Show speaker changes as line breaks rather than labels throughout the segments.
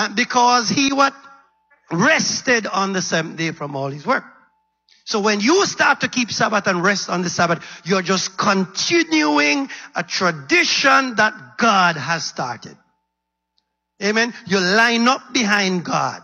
Because he what? Rested on the seventh day from all his work. So when you start to keep Sabbath and rest on the Sabbath, you're just continuing a tradition that God has started. Amen. You line up behind God.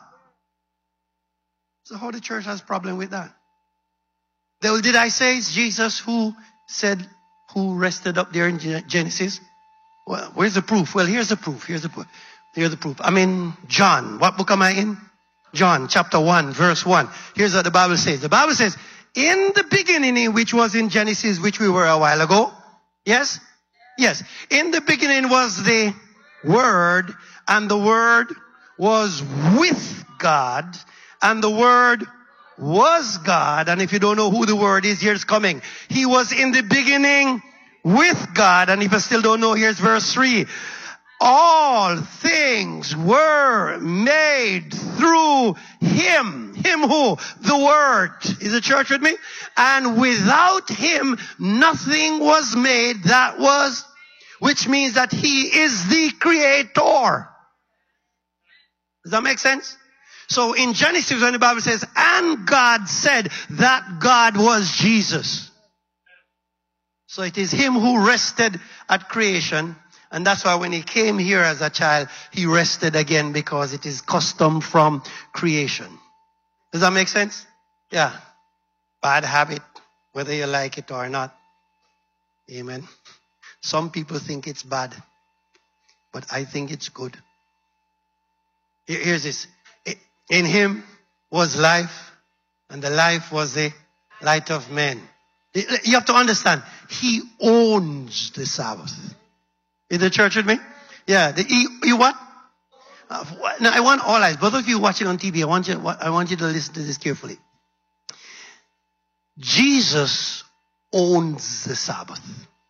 So how the church has a problem with that? Did I say it's Jesus who rested up there in Genesis? Well, where's the proof? Well, here's the proof. Here's the proof. I'm in John. What book am I in? John chapter 1 verse 1. Here's what the Bible says. The Bible says, in the beginning, which was in Genesis, which we were a while ago. Yes? Yes. In the beginning was the Word, and the Word was with God, and the Word was God. And if you don't know who the Word is, here's coming. He was in the beginning with God. And if you still don't know, here's verse 3. All things were made through him. Him who? The Word. Is the church with me? And without him, nothing was made that was, which means that he is the creator. Does that make sense? So in Genesis, when the Bible says, and God said that God was Jesus. So it is him who rested at creation. And that's why when he came here as a child, he rested again, because it is custom from creation. Does that make sense? Yeah. Bad habit, whether you like it or not. Amen. Some people think it's bad, but I think it's good. Here's this. In him was life, and the life was the light of men. You have to understand, he owns the Sabbath. Is the church with me? Yeah. You what? Now I want all eyes. Both of you watching on TV, I want you to listen to this carefully. Jesus owns the Sabbath.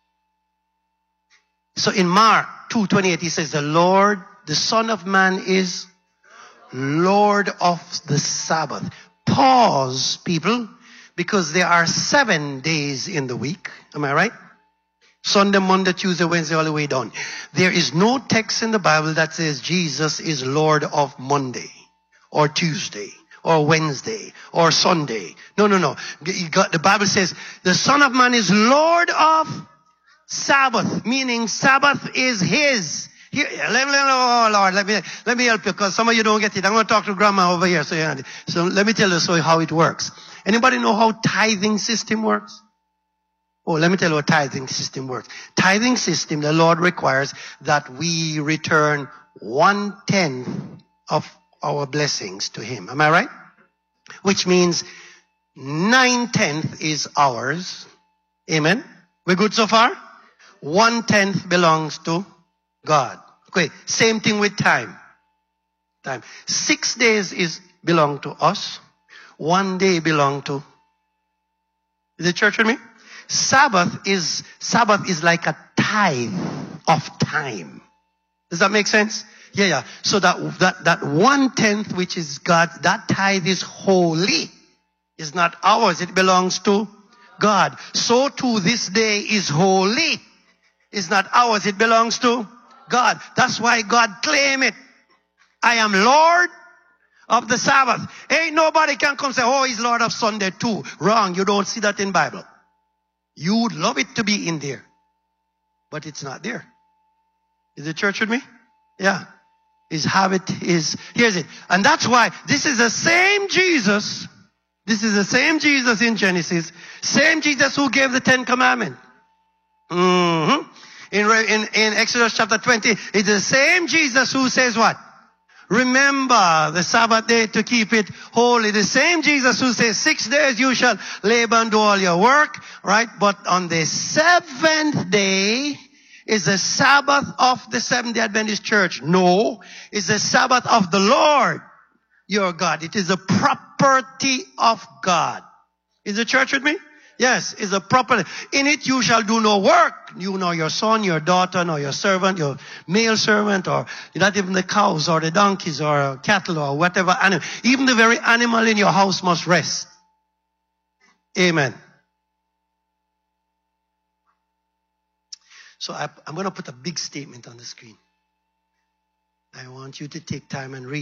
So in Mark 2:28, he says, the Son of Man is Lord of the Sabbath. Pause, people, because there are 7 days in the week. Am I right? Sunday, Monday, Tuesday, Wednesday, all the way down. There is no text in the Bible that says Jesus is Lord of Monday or Tuesday or Wednesday or Sunday. No. The Bible says the Son of Man is Lord of Sabbath, meaning Sabbath is his. Here, Lord, let me help you, because some of you don't get it. I'm going to talk to grandma over here. So let me tell you how it works. Anybody know how tithing system works? Oh, let me tell you how tithing system works. Tithing system, the Lord requires that we return 1/10 of our blessings to him. Am I right? Which means 9/10 is ours. Amen. We good so far? 1/10 belongs to God. Okay. Same thing with time. 6 days belong to us. 1 day belong to. Is the church with me? Sabbath is like a tithe of time. Does that make sense? Yeah. So that 1/10, which is God's, that tithe is holy. It's not ours. It belongs to God. So too this day is holy. It's not ours. It belongs to God. That's why God claimed it. I am Lord of the Sabbath. Ain't nobody can come say, oh, he's Lord of Sunday too. Wrong. You don't see that in Bible. You would love it to be in there, but it's not there. Is the church with me? Yeah. His habit is, here's it. And that's why this is the same Jesus. This is the same Jesus in Genesis. Same Jesus who gave the 10 Commandments. In Exodus chapter 20, it's the same Jesus who says what? Remember the Sabbath day to keep it holy. The same Jesus who says 6 days you shall labor and do all your work, right? But on the 7th day is the Sabbath of the Seventh-day Adventist Church. No, it's the Sabbath of the Lord your God. It is a property of God. Is the church with me? Yes, it's a property. In it you shall do no work. You nor your son, your daughter, nor your servant, your male servant, or not even the cows or the donkeys or cattle or whatever animal. Even the very animal in your house must rest. Amen. So I'm going to put a big statement on the screen. I want you to take time and read.